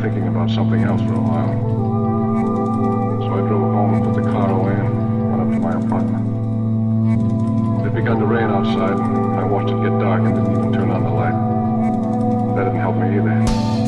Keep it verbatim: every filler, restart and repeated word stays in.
thinking about something else for a while. So I drove home and put the car away and went up to my apartment. It had begun to rain outside, and I watched it get dark and didn't even turn on the light. That didn't help me either.